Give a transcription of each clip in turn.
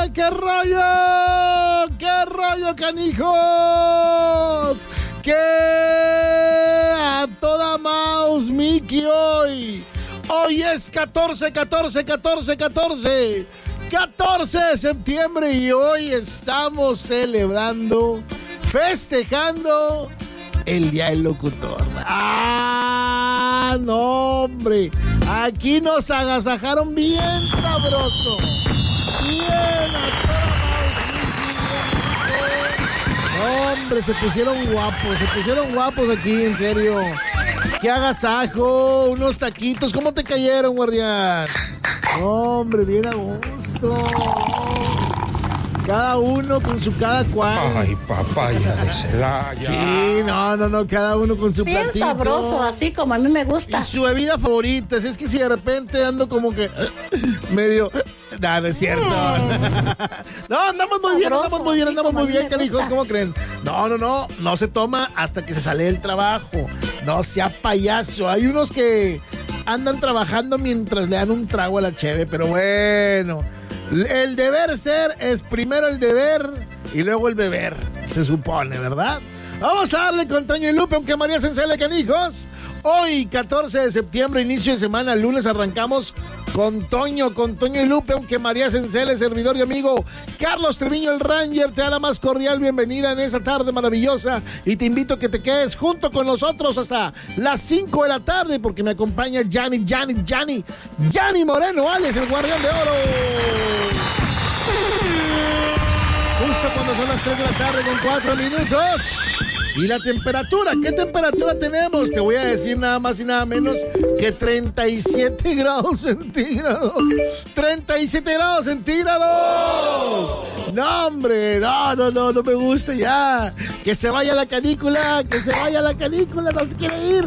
¡Qué rollo! ¡Qué rollo, canijos! ¡Que a toda mouse, Mickey, hoy! Hoy es 14 de septiembre y hoy estamos celebrando, festejando el Día del Locutor. ¡Ah, no, hombre! Aquí nos agasajaron bien sabroso. Bien, a toda mouse. Hombre, se pusieron guapos aquí, en serio. ¡Qué agasajo! Unos taquitos, ¿cómo te cayeron, guardián? Hombre, bien a gusto. Cada uno con su cada cual. Ay, papaya de Celaya. Sí, no, cada uno con su bien platito. Sabroso, así como a mí me gusta. Y su bebida favorita. Es que si de repente ando como que medio... No es cierto. No, andamos muy bien, canijos. ¿Cómo creen? No se toma hasta que se sale del trabajo. No sea payaso. Hay unos que andan trabajando mientras le dan un trago a la cheve, pero bueno. El deber ser es primero el deber y luego el beber, se supone, ¿verdad? Vamos a darle con Toño y Lupe, aunque María se encele, canijos. Hoy, 14 de septiembre, inicio de semana, el lunes arrancamos con Toño y Lupe, aunque María se encele, servidor y amigo Carlos Treviño, el Ranger, te da la más cordial bienvenida en esa tarde maravillosa y te invito a que te quedes junto con nosotros hasta las 5 de la tarde porque me acompaña Yanni Moreno, Alex, el guardián de oro. Justo cuando son las 3 de la tarde con 4 minutos. ¿Y la temperatura? ¿Qué temperatura tenemos? Te voy a decir nada más y nada menos que 37 grados centígrados. ¡37 grados centígrados! No, hombre, no me gusta ya. Que se vaya la canícula, no se quiere ir.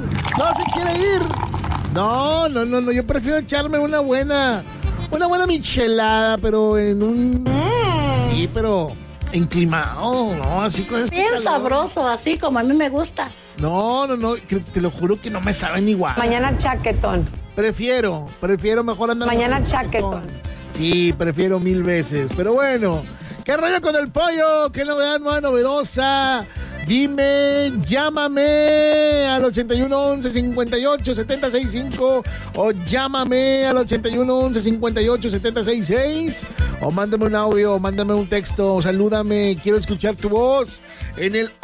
No, yo prefiero echarme una buena michelada, pero en un... Sí, pero... enclimado, ¿no? Así con este bien calor. Sabroso, así como a mí me gusta. No, te lo juro que no me saben igual. Mañana chaquetón. Prefiero mejor andar. Mañana chaquetón. Sí, prefiero 1000 veces, pero bueno. ¿Qué rollo con el pollo? ¿Qué novedad nueva novedosa? Dime, llámame al 8111-58-765 o llámame al 8111-58-766 o mándame un audio, mándame un texto, salúdame, quiero escuchar tu voz en el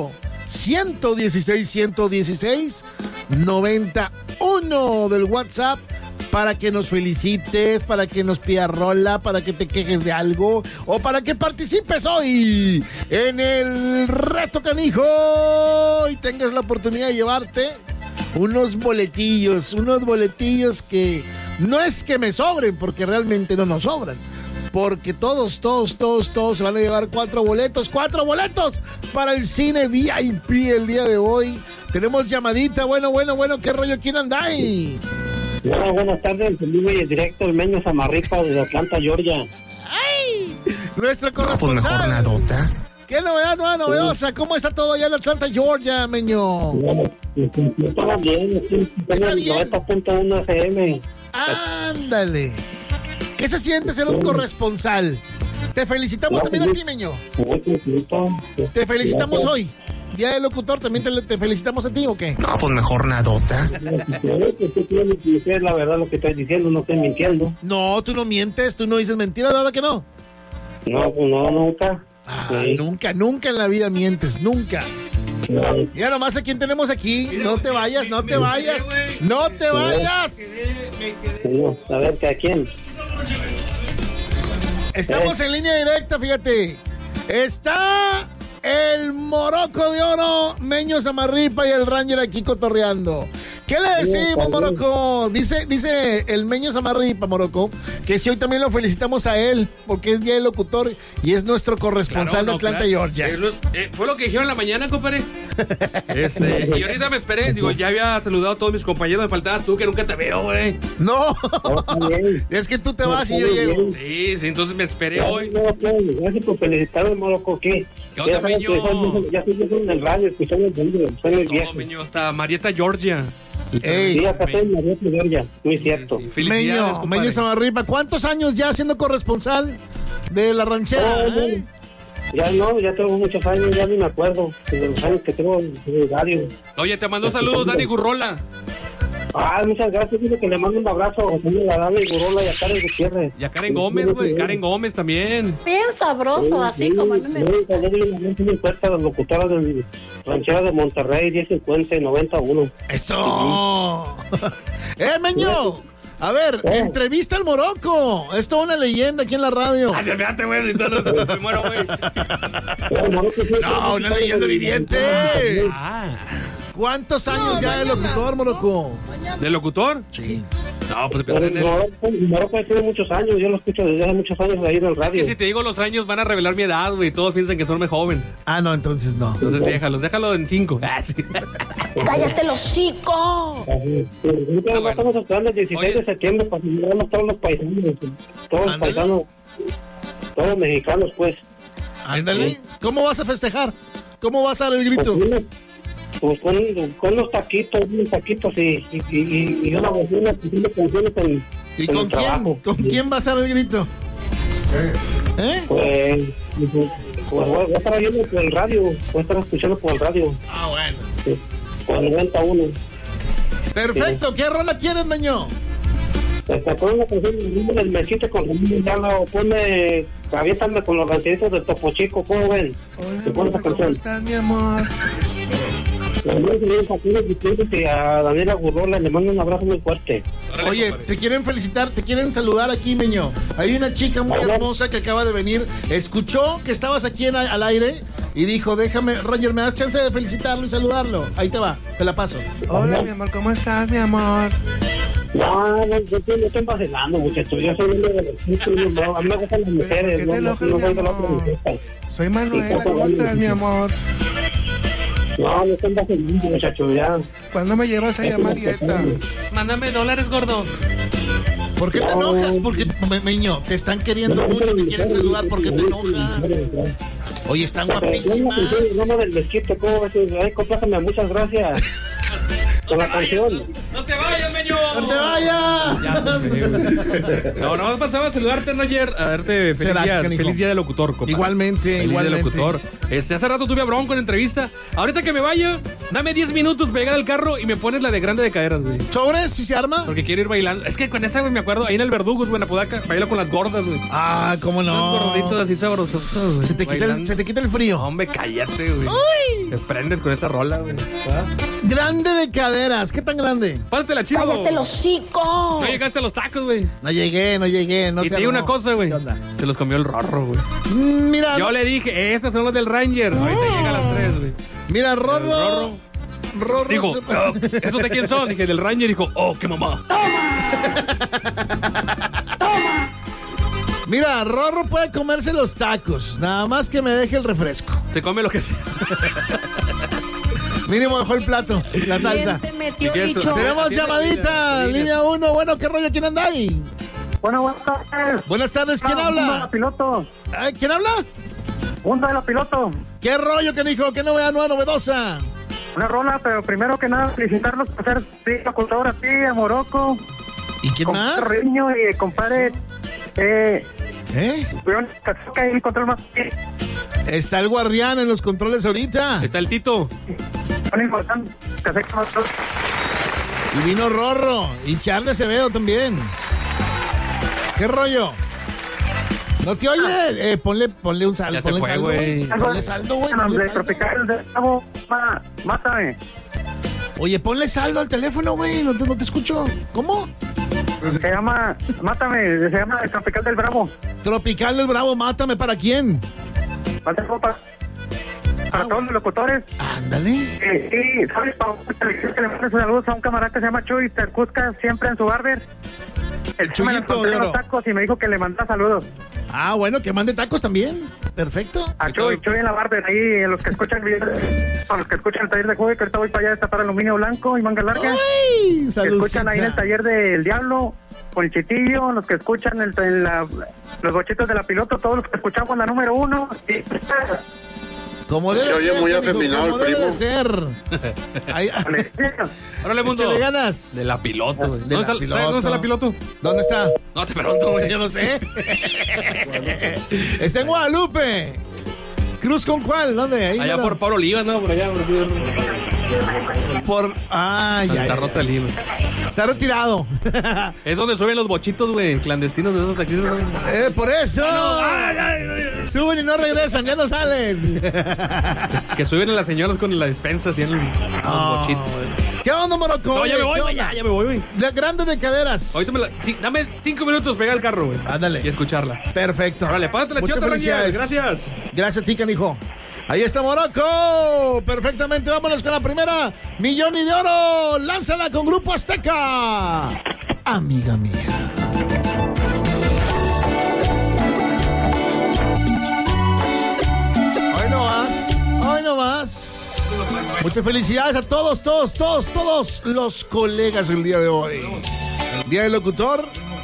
8-116-116-91 del WhatsApp para que nos felicites, para que nos pidas rola, para que te quejes de algo o para que participes hoy en el reto canijo y tengas la oportunidad de llevarte unos boletillos que no es que me sobren, porque realmente no nos sobran, porque todos se van a llevar 4 boletos para el cine VIP el día de hoy. Tenemos llamadita, bueno, ¿qué rollo? ¿Quién anda ahí? Hola, buenas tardes, en vivo y en directo, el Meño Samarripa desde Atlanta, Georgia. ¡Ay! Nuestra corresponsal. Pues mejor nadota. ¿Qué novedad nueva novedosa? ¿Cómo está todo allá en Atlanta, Georgia, Meño? Todo bien, ¿Está bien? 90.1 FM. Ándale. ¿Qué se siente ser un corresponsal? Te felicitamos también a ti, Meño. Te felicitamos hoy. Día del Locutor, ¿también te felicitamos a ti o qué? No, pues mejor nadota. Es la verdad lo que estoy diciendo, no estoy mintiendo. No, tú no mientes, tú no dices mentiras, ¿verdad que no? No, nunca. Sí. Nunca en la vida mientes, nunca. No. Mira nomás a quién tenemos aquí. No te vayas. No, a ver, ¿a quién? Estamos en línea directa, fíjate. Está el Morocco de Oro, Meño Samarripa y el Ranger aquí cotorreando. ¿Qué le decimos, Morocco? Dice el Meño Samarripa, Morocco, que si hoy también lo felicitamos a él, porque es Día del Locutor y es nuestro corresponsal de Atlanta, Georgia. Fue lo que dijeron en la mañana, compadre. Y ahorita me esperé, ya había saludado a todos mis compañeros, me faltabas tú, que nunca te veo, güey. No, es que tú te vas y yo llego. Sí, entonces me esperé hoy. Gracias por felicitarme, Morocco, ¿qué? ¿Qué onda, Meño? Ya estoy en el radio, escuchando el radio. No, Meño, hasta Marieta, Georgia. Sí, acá estoy en Marieta, Georgia, muy cierto. Sí. Felicidades, Meño Samarripa, ¿cuántos años ya siendo corresponsal? de la ranchera. ¿Eh? Ya no, ya tengo muchos años, ya ni me acuerdo de los años que tengo de radio. Oye, te mandó saludos Dani Gurrola. Muchas gracias, dice que le mando un abrazo a Dani Gurrola y a Karen Gutiérrez. Y a Karen Gómez, güey. Karen Gómez también. Bien sabroso, así como a mí me gusta. Muy fuerte a las locutoras de ranchera de Monterrey, 1050 y 91. ¡Eso! Meño! A ver, entrevista al Morocco. Es toda una leyenda aquí en la radio. Se me hace, güey, me muero, güey. No, una leyenda viviente. Ah. ¿Cuántos años ya de locutor, Morocco? ¿De locutor? Sí. No, pues pensé en él. Morocco tiene muchos años, yo lo escucho desde hace muchos años ahí en el radio. Es que si te digo los años van a revelar mi edad, güey. Todos piensan que soy más joven. Ah, no, entonces no. Entonces déjalo en 5. Sí. ¡Cállate el hocico! Estamos esperando el 16 de septiembre para celebrarnos todos los paisanos. Todos paisanos. Todos mexicanos, pues. Ándale. ¿Cómo vas a festejar? ¿Cómo vas a dar el grito? Pues con unos taquitos y una bocina haciendo canciones en ¿Y en con el quién? trabajo. ¿Con quién vas a dar el grito? Pues voy a estar viendo por el radio, voy a estar escuchando por el radio. Ah, bueno. Por el 91. Perfecto. ¿Qué rola quieres, Meño? Pon una canción del Mechito con Ramón Ayala, o ponme, aviéntame con los rancheritos del Topo Chico, ¿cómo ven? ¿Te pones esa canción? estás, mi amor? Y a Daniela Gurrola le mando un abrazo muy fuerte. Oye, te quieren felicitar, te quieren saludar aquí, Meño. Hay una chica muy hermosa que acaba de venir, escuchó que estabas aquí al aire y dijo, déjame, Roger, ¿me das chance de felicitarlo y saludarlo? Ahí te va, te la paso. Hola, mi amor, ¿cómo estás, mi amor? No estoy vacilando, muchachos. Yo soy uno de los a mí me gustan las mujeres. ¿Qué te enojas, mi amor? Soy Manuela, ¿cómo estás, mi amor? No estoy vacilando, muchachos, ya. ¿Cuándo me llevas a llamar, Marieta? Mándame dólares, gordo. ¿Por qué te enojas? Porque, Meño, te están queriendo mucho, te quieren saludar, ¿por qué te enojas? Oye, están guapísimas. No del Mezquite, ¿cómo ves? Ay, complájame, muchas gracias. Con la canción. ¡No te vayas, Meño! ¡No te vayas! No, pasaba a saludarte, Roger, a darte feliz día de locutor, compadre. Igualmente, feliz igualmente. Día de locutor. Hace rato tuve a Bronco en entrevista. Ahorita que me vaya, dame 10 minutos para llegar al carro y me pones la de grande de caderas, güey. ¿Sobres? ¿Si se arma? Porque quiero ir bailando. Es que con esa, güey, me acuerdo, ahí en el Verdugos, güey, en Apodaca, bailo con las gordas, güey. Ah, ¿cómo no? Unos gorditos así sabrosos, güey. Se te quita el frío. No, hombre, cállate, güey. Te prendes con esa rola, güey. Grande de caderas. ¿Qué tan grande? Pásatela, chido. ¡Cállate el hocico! No llegaste a los tacos, güey. No llegué. No Y te digo una cosa, güey. ¿Qué onda? Se los comió el Rorro, güey. Mira, Yo le dije, esos son los del Ranger. Ahorita llega a las 3, güey. mira, El Rorro. Dijo, ¿esos de quién son? Dije, del Ranger. Dijo, oh, qué mamá. Mira, Rorro puede comerse los tacos. Nada más que me deje el refresco. Se come lo que sea. Mínimo dejó el plato, la salsa. metió ¿Y qué es eso? Tenemos Atiende, llamadita, atiende. línea 1. Bueno, ¿qué rollo? ¿Quién anda ahí? Bueno, buenas tardes. Buenas tardes, ¿quién habla? Piloto. Ay, ¿quién habla? Uno de los pilotos. ¿Qué rollo que dijo? ¿Qué novedad nueva, novedosa? Una rola, pero primero que nada, felicitarlos por ser locutor a ti, a Morocco. ¿Y quién más? Riño y compadre. ¿Eh? Toca ahí control más. Está el guardián en los controles ahorita. Está el Tito. Son importantes. Que se control. Y vino Rorro. Y Charles Acevedo también. ¿Qué rollo? ¿No te oye? Ponle un saldo. Ya se Ponle fue, saldo. güey. Ponle saldo, güey. ponle De saldo. Tropical de Cabo, mátame. Oye, ponle saldo al teléfono, güey. No te escucho. ¿Cómo? Se llama, mátame, se llama el Tropical del Bravo. Tropical del Bravo, mátame. ¿Para quién? Mátame para todos los locutores. Ándale. Sí, ¿sabes? Que le mandes saludos a un camarada que se llama Chuy Tercusca, siempre en su barber. El Chuy me lo Chuyito encontré de en los oro. tacos y me dijo que le manda saludos. Ah, bueno, que mande tacos también. Perfecto. A Chuy en la barber, ahí, los que escuchan el taller de juego, que ahorita voy para allá a destapar aluminio blanco y manga larga. ¡Ay! Que Saludcita. escuchan ahí en el taller del Diablo, con el Chitillo, los que escuchan los bochitos de la Piloto, todos los que escuchamos la número 1. Como debe Se oye ser, muy canijo, afeminado como el debe primo. de ser. Ahí, Órale, mundo. échale ganas. De la Piloto, güey. De ¿Dónde la está Piloto. ¿Dónde está la Piloto? ¿Dónde está? No te pregunto, güey. Yo no sé. Está en Guadalupe. ¿Cruz con cuál? ¿Dónde? Ahí, Allá ¿no? por Pablo Olivas, ¿no? Por allá. Ya. Rosa Lima. Está retirado. Es donde suben los bochitos, güey, clandestinos de esos taxistas. ¿No? Por eso. Suben y no regresan, ya no salen. Que suben a las señoras con la despensa así en los bochitos. ¿Qué onda, Morocco? No, ya me voy, güey, ya me voy, güey. De grandes de caderas. Ahorita dame 5 minutos, pega el carro, güey. Ándale. Y escucharla. Perfecto. Órale, párate la Muchas chota, Rangel. felicidades. Gracias. Gracias a ti, canijo. Ahí está Morocco. Perfectamente, vámonos con la primera. Millón y de oro. Lánzala con Grupo Azteca. Amiga mía. Hoy no más. Muchas felicidades a todos los colegas el día de hoy. Día del locutor.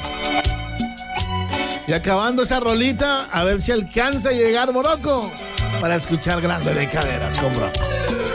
Y acabando esa rolita, a ver si alcanza a llegar Morocco para escuchar Grande de Caderas con Morocco.